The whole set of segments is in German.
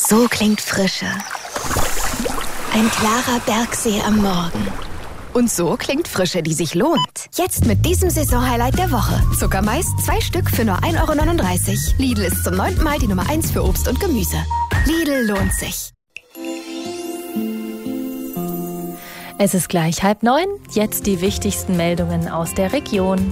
So klingt Frische. Ein klarer Bergsee am Morgen. Und so klingt Frische, die sich lohnt. Jetzt mit diesem Saisonhighlight der Woche. Zuckermais 2 Stück für nur 1,39 €. Lidl ist zum 9. Mal die Nummer 1 für Obst und Gemüse. Lidl lohnt sich. Es ist gleich 8:30. Jetzt die wichtigsten Meldungen aus der Region.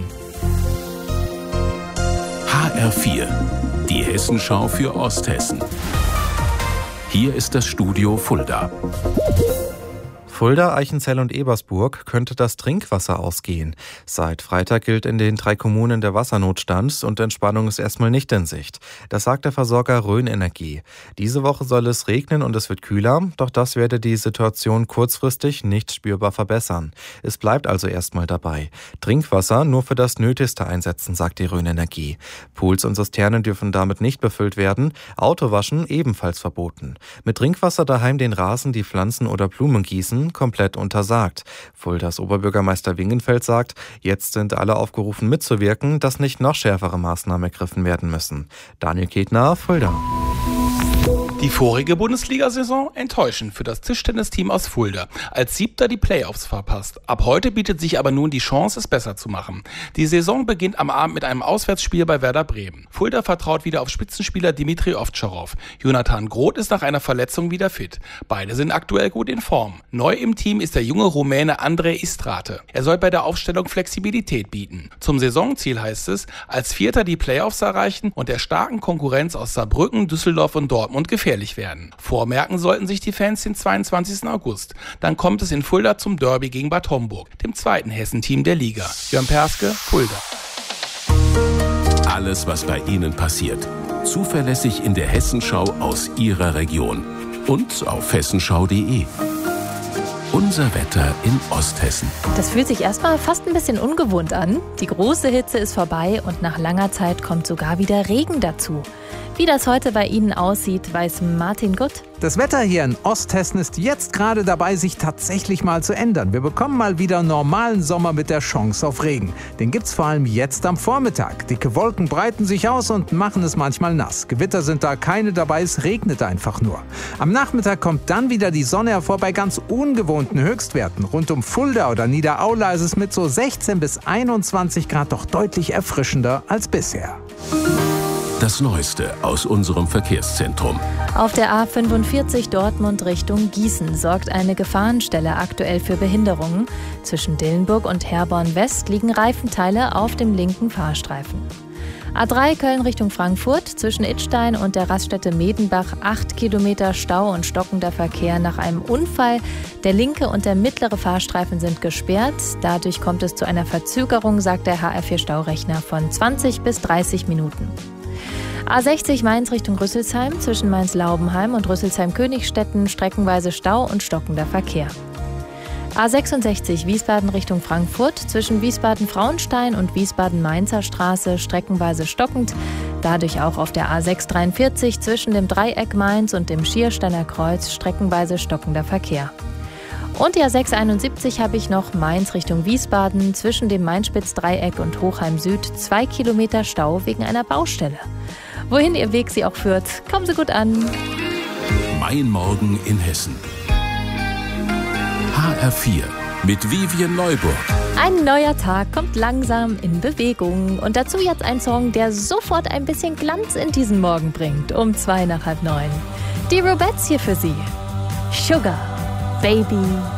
HR4, die Hessenschau für Osthessen. Hier ist das Studio Fulda. Fulda, Eichenzell und Ebersburg könnte das Trinkwasser ausgehen. Seit Freitag gilt in den 3 Kommunen der Wassernotstand und Entspannung ist erstmal nicht in Sicht. Das sagt der Versorger Rhön Energie. Diese Woche soll es regnen und es wird kühler, doch das werde die Situation kurzfristig nicht spürbar verbessern. Es bleibt also erstmal dabei. Trinkwasser nur für das Nötigste einsetzen, sagt die Rhön Energie. Pools und Zisternen dürfen damit nicht befüllt werden, Autowaschen ebenfalls verboten. Mit Trinkwasser daheim den Rasen, die Pflanzen oder Blumen gießen, komplett untersagt. Fuldas Oberbürgermeister Wingenfeld sagt, jetzt sind alle aufgerufen mitzuwirken, dass nicht noch schärfere Maßnahmen ergriffen werden müssen. Daniel Ketner, Fulda. Die vorige Bundesliga-Saison enttäuschend für das Tischtennisteam aus Fulda. Als 7. die Playoffs verpasst. Ab heute bietet sich aber nun die Chance, es besser zu machen. Die Saison beginnt am Abend mit einem Auswärtsspiel bei Werder Bremen. Fulda vertraut wieder auf Spitzenspieler Dimitri Ovtcharov. Jonathan Groth ist nach einer Verletzung wieder fit. Beide sind aktuell gut in Form. Neu im Team ist der junge Rumäne Andrei Istrate. Er soll bei der Aufstellung Flexibilität bieten. Zum Saisonziel heißt es, als 4. die Playoffs erreichen und der starken Konkurrenz aus Saarbrücken, Düsseldorf und Dortmund gefährlich werden. Vormerken sollten sich die Fans den 22. August. Dann kommt es in Fulda zum Derby gegen Bad Homburg, dem 2. Hessenteam der Liga. Jörn Perske, Fulda. Alles, was bei Ihnen passiert. Zuverlässig in der Hessenschau aus Ihrer Region. Und auf hessenschau.de. Unser Wetter in Osthessen. Das fühlt sich erstmal fast ein bisschen ungewohnt an. Die große Hitze ist vorbei und nach langer Zeit kommt sogar wieder Regen dazu. Wie das heute bei Ihnen aussieht, weiß Martin Gutt. Das Wetter hier in Osthessen ist jetzt gerade dabei, sich tatsächlich mal zu ändern. Wir bekommen mal wieder normalen Sommer mit der Chance auf Regen. Den gibt's vor allem jetzt am Vormittag. Dicke Wolken breiten sich aus und machen es manchmal nass. Gewitter sind da keine dabei, es regnet einfach nur. Am Nachmittag kommt dann wieder die Sonne hervor bei ganz ungewohnten Höchstwerten. Rund um Fulda oder Niederaula ist es mit so 16 bis 21 Grad doch deutlich erfrischender als bisher. Das Neueste aus unserem Verkehrszentrum. Auf der A45 Dortmund Richtung Gießen sorgt eine Gefahrenstelle aktuell für Behinderungen. Zwischen Dillenburg und Herborn West liegen Reifenteile auf dem linken Fahrstreifen. A3 Köln Richtung Frankfurt, zwischen Idstein und der Raststätte Medenbach 8 Kilometer Stau und stockender Verkehr nach einem Unfall. Der linke und der mittlere Fahrstreifen sind gesperrt. Dadurch kommt es zu einer Verzögerung, sagt der HR4-Staurechner, von 20 bis 30 Minuten. A60 Mainz Richtung Rüsselsheim, zwischen Mainz-Laubenheim und Rüsselsheim-Königstetten streckenweise Stau und stockender Verkehr. A66 Wiesbaden Richtung Frankfurt, zwischen Wiesbaden-Frauenstein und Wiesbaden-Mainzer Straße streckenweise stockend, dadurch auch auf der A643 zwischen dem Dreieck Mainz und dem Schiersteiner Kreuz streckenweise stockender Verkehr. Und die A671 habe ich noch Mainz Richtung Wiesbaden, zwischen dem Mainspitz-Dreieck und Hochheim Süd 2 Kilometer Stau wegen einer Baustelle. Wohin Ihr Weg Sie auch führt, kommen Sie gut an. Mein Morgen in Hessen. HR4 mit Vivian Neuburg. Ein neuer Tag kommt langsam in Bewegung. Und dazu jetzt ein Song, der sofort ein bisschen Glanz in diesen Morgen bringt. Um 8:02. Die Rubettes hier für Sie. Sugar, Baby,